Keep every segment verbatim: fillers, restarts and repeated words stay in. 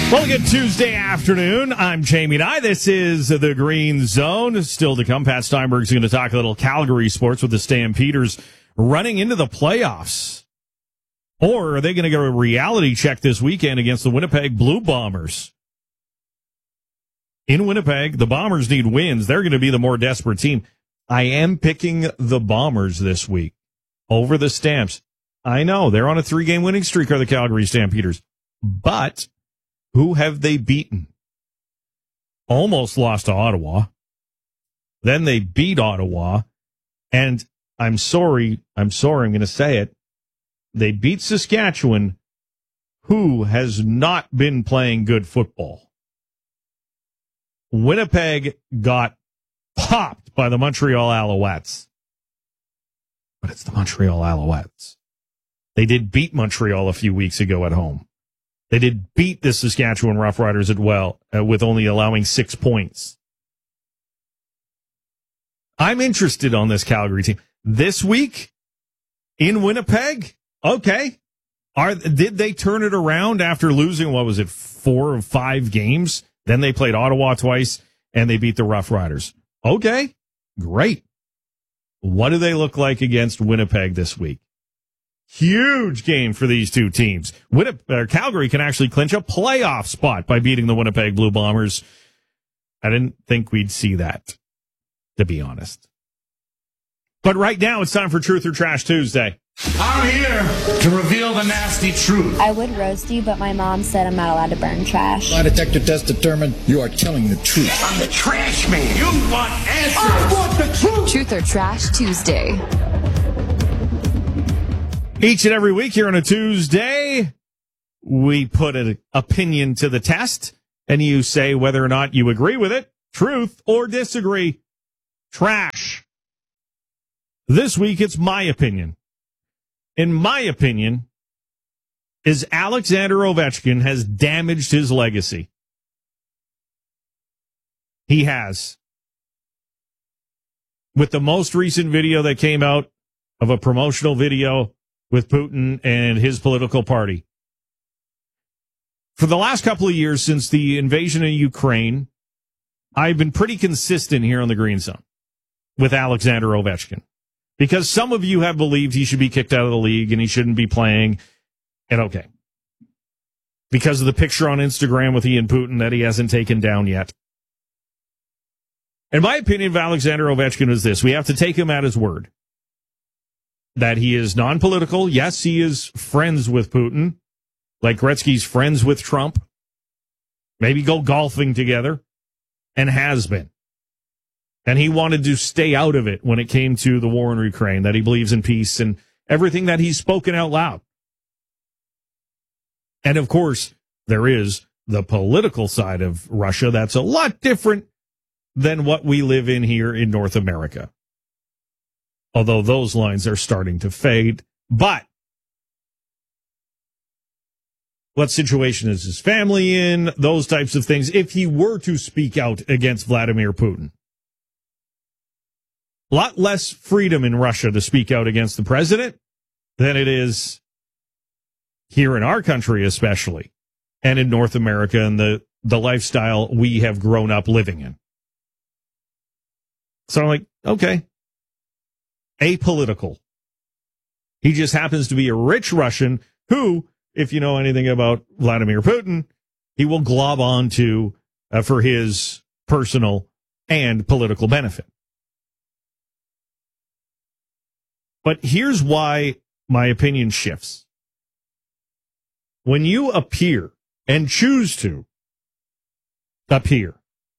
Well, good Tuesday afternoon. I'm Jamie Nye. This is the Green Zone. Still to come, Pat Steinberg's going to talk a little Calgary sports with the Stampeders running into the playoffs. Or are they going to get a reality check this weekend against the Winnipeg Blue Bombers? In Winnipeg, the Bombers need wins. They're going to be the more desperate team. I am picking the Bombers this week over the Stamps. I know they're on a three-game winning streak, are the Calgary Stampeders. But who have they beaten? Almost lost to Ottawa. Then they beat Ottawa. And I'm sorry, I'm sorry, I'm going to say it. They beat Saskatchewan, who has not been playing good football. Winnipeg got popped by the Montreal Alouettes. But it's the Montreal Alouettes. They did beat Montreal a few weeks ago at home. They did beat the Saskatchewan Roughriders as well, uh, with only allowing six points. I'm interested on this Calgary team. This week in Winnipeg, okay. Are Did they turn it around after losing, what was it, four or five games? Then they played Ottawa twice, and they beat the Roughriders. Okay, great. What do they look like against Winnipeg this week? Huge game for these two teams. Winnipeg, or Calgary can actually clinch a playoff spot by beating the Winnipeg Blue Bombers. I didn't think we'd see that, to be honest. But right now, it's time for Truth or Trash Tuesday. I'm here to reveal the nasty truth. I would roast you, but my mom said I'm not allowed to burn trash. My detector test determined you are telling the truth. I'm the trash man. You want answers. I want the truth. Truth or Trash Tuesday. Each and every week here on a Tuesday, we put an opinion to the test, and you say whether or not you agree with it, truth or disagree. Trash. This week, it's my opinion. In my opinion, is Alexander Ovechkin has damaged his legacy. He has. With the most recent video that came out of a promotional video with Putin and his political party. For the last couple of years since the invasion of Ukraine, I've been pretty consistent here on the Green Zone with Alexander Ovechkin. Because some of you have believed he should be kicked out of the league and he shouldn't be playing. And okay. Because of the picture on Instagram with he and Putin that he hasn't taken down yet. And my opinion of Alexander Ovechkin is this. We have to take him at his word. That he is non-political. Yes, he is friends with Putin. Like Gretzky's friends with Trump. Maybe go golfing together. And has been. And he wanted to stay out of it when it came to the war in Ukraine, that he believes in peace and everything that he's spoken out loud. And of course, there is the political side of Russia that's a lot different than what we live in here in North America. Although those lines are starting to fade. But what situation is his family in? Those types of things. If he were to speak out against Vladimir Putin. A lot less freedom in Russia to speak out against the president than it is here in our country, especially, and in North America and the, the lifestyle we have grown up living in. So I'm like, okay, apolitical. He just happens to be a rich Russian who, if you know anything about Vladimir Putin, he will glob onto uh, for his personal and political benefit. But here's why my opinion shifts. When you appear and choose to appear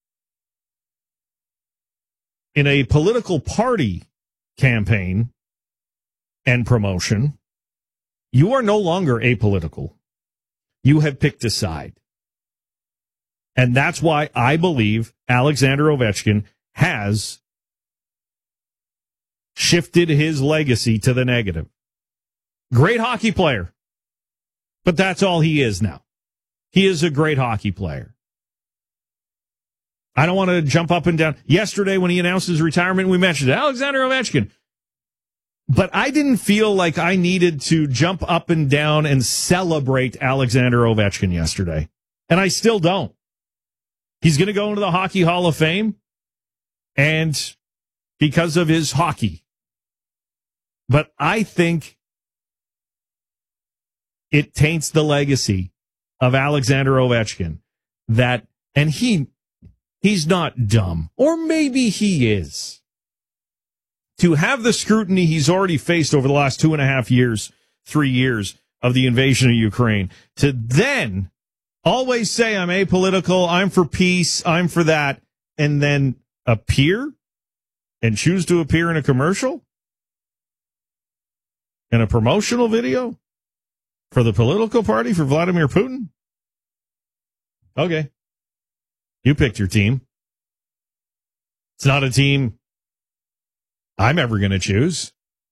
in a political party campaign and promotion, you are no longer apolitical. You have picked a side. And that's why I believe Alexander Ovechkin has shifted his legacy to the negative. Great hockey player. But that's all he is now. He is a great hockey player. I don't want to jump up and down. Yesterday when he announced his retirement, we mentioned Alexander Ovechkin. But I didn't feel like I needed to jump up and down and celebrate Alexander Ovechkin yesterday. And I still don't. He's going to go into the Hockey Hall of Fame, and because of his hockey. But I think it taints the legacy of Alexander Ovechkin that, and he, he's not dumb, or maybe he is. To have the scrutiny he's already faced over the last two and a half years, three years of the invasion of Ukraine, to then always say, I'm apolitical, I'm for peace, I'm for that, and then appear and choose to appear in a commercial? In a promotional video? For the political party for Vladimir Putin? Okay. You picked your team. It's not a team I'm ever going to choose.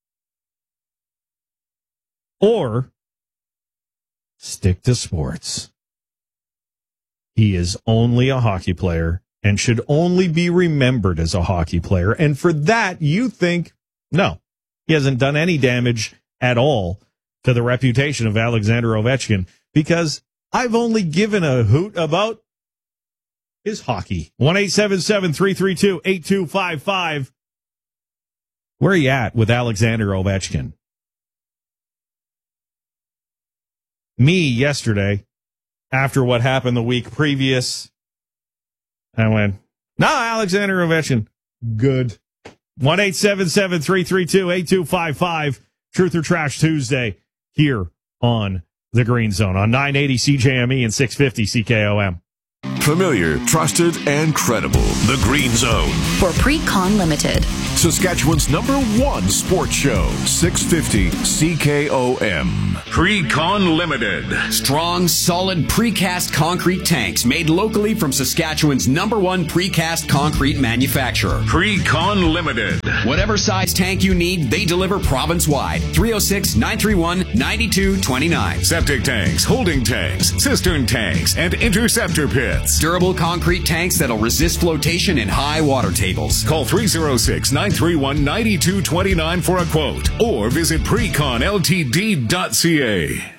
Or stick to sports. He is only a hockey player and should only be remembered as a hockey player. And for that, you think, no, he hasn't done any damage at all to the reputation of Alexander Ovechkin, because I've only given a hoot about his hockey. one eight seven seven, three three two, eight two five five. Where are you at with Alexander Ovechkin? Me, yesterday, after what happened the week previous, I went, no, Alexander Ovechkin, good. one eight seven seven, three three two, eight two five five. Truth or Trash Tuesday here on The Green Zone on nine eighty C J M E and six fifty C K O M. Familiar, trusted, and credible. The Green Zone. For Pre-Con Limited. Saskatchewan's number one sports show. six fifty C K O M. Pre-Con Limited. Strong, solid precast concrete tanks made locally from Saskatchewan's number one precast concrete manufacturer. Pre-Con Limited. Whatever size tank you need, they deliver province-wide. three oh six, nine three one, nine two two nine. Septic tanks, holding tanks, cistern tanks, and interceptor pits. Durable concrete tanks that'll resist flotation in high water tables. Call three oh six, nine three one, nine two two nine for a quote, or visit precon l t d dot c a.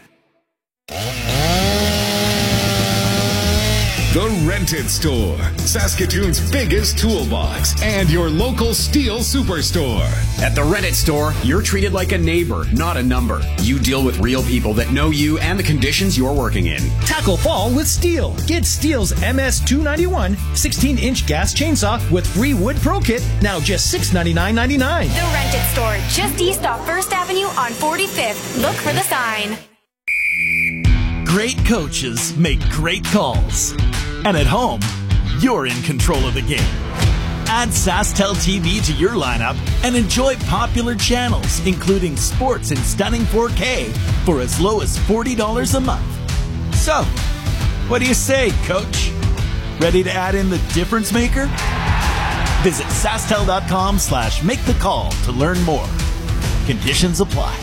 The Rented Store, Saskatoon's biggest toolbox, and your local steel superstore. At the Rented Store, you're treated like a neighbor, not a number. You deal with real people that know you and the conditions you're working in. Tackle fall with Steel. Get Steel's M S two ninety-one sixteen inch gas chainsaw with free wood pro kit, now just six ninety-nine ninety-nine. The Rented Store, just east off First Avenue on forty-fifth. Look for the sign. Great coaches make great calls. And at home, you're in control of the game. Add SaskTel T V to your lineup and enjoy popular channels, including sports in stunning four K for as low as forty dollars a month. So, what do you say, Coach? Ready to add in the difference maker? Visit SaskTel.com slash make the call to learn more. Conditions apply.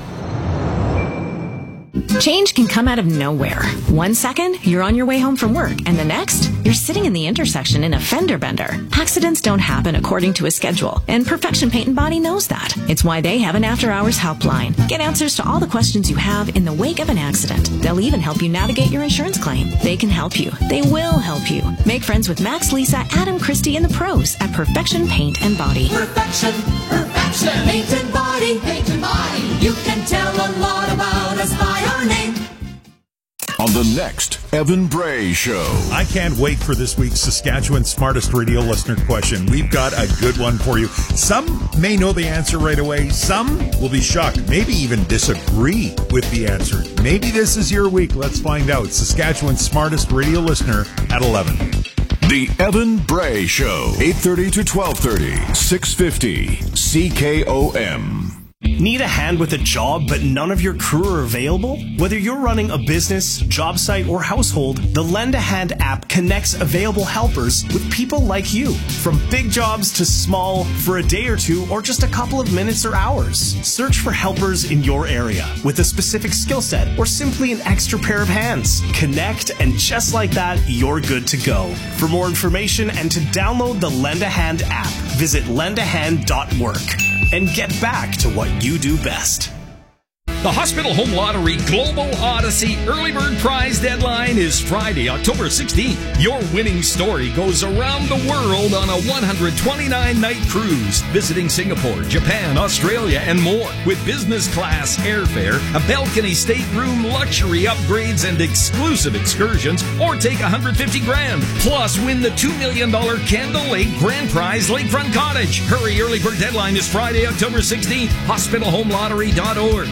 Change can come out of nowhere. One second, you're on your way home from work, and the next, you're sitting in the intersection in a fender bender. Accidents don't happen according to a schedule, and Perfection Paint and Body knows that. It's why they have an after-hours helpline. Get answers to all the questions you have in the wake of an accident. They'll even help you navigate your insurance claim. They can help you. They will help you. Make friends with Max, Lisa, Adam, Christy, and the pros at Perfection Paint and Body. Perfection, perfection, paint and body, paint and body. You can tell a lot about us by our name. On the next Evan Bray Show. I can't wait for this week's Saskatchewan Smartest Radio Listener question. We've got a good one for you. Some may know the answer right away. Some will be shocked, maybe even disagree with the answer. Maybe this is your week. Let's find out. Saskatchewan Smartest Radio Listener at eleven. The Evan Bray Show, eight thirty to twelve thirty, six fifty C K O M. Need a hand with a job, but none of your crew are available? Whether you're running a business, job site, or household, the Lend a Hand app connects available helpers with people like you. From big jobs to small, for a day or two, or just a couple of minutes or hours. Search for helpers in your area with a specific skill set or simply an extra pair of hands. Connect, and just like that, you're good to go. For more information and to download the Lend a Hand app, visit lend a hand dot work. And get back to what you do best. The Hospital Home Lottery Global Odyssey Early Bird Prize deadline is Friday, October sixteenth. Your winning story goes around the world on a one hundred twenty-nine night cruise, visiting Singapore, Japan, Australia, and more. With business class airfare, a balcony stateroom, luxury upgrades, and exclusive excursions, or take one hundred fifty grand. Plus, win the two million dollars Candle Lake Grand Prize Lakefront Cottage. Hurry, early bird deadline is Friday, October sixteenth. hospital home lottery dot org.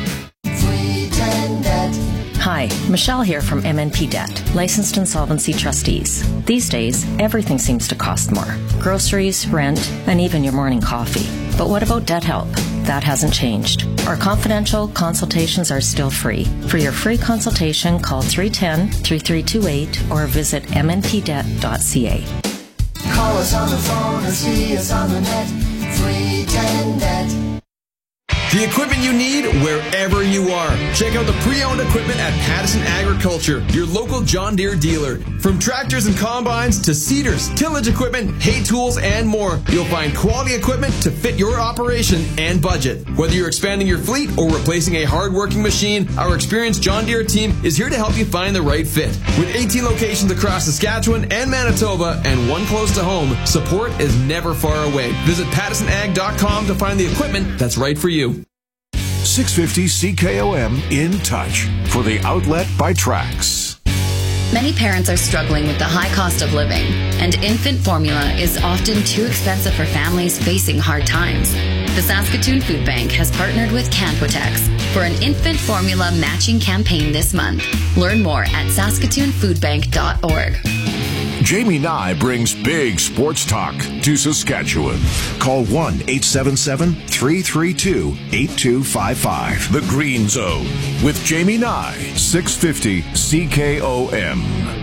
Hi, Michelle here from M N P Debt, licensed insolvency trustees. These days, everything seems to cost more. Groceries, rent, and even your morning coffee. But what about debt help? That hasn't changed. Our confidential consultations are still free. For your free consultation, call three one zero, three three two eight or visit m n p debt dot c a. Call us on the phone or see us on the net. three ten Debt. The equipment you need wherever you are. Check out the pre-owned equipment at Pattison Agriculture, your local John Deere dealer. From tractors and combines to seeders, tillage equipment, hay tools, and more, you'll find quality equipment to fit your operation and budget. Whether you're expanding your fleet or replacing a hard-working machine, our experienced John Deere team is here to help you find the right fit. With eighteen locations across Saskatchewan and Manitoba and one close to home, support is never far away. Visit pattison ag dot com to find the equipment that's right for you. six fifty C K O M In Touch for the outlet by Trax. Many parents are struggling with the high cost of living, and infant formula is often too expensive for families facing hard times. The Saskatoon Food Bank has partnered with Canpotex for an infant formula matching campaign this month. Learn more at saskatoon food bank dot org. Jamie Nye brings big sports talk to Saskatchewan. Call one eight seven seven, three three two, eight two five five. The Green Zone with Jamie Nye, six fifty C K O M.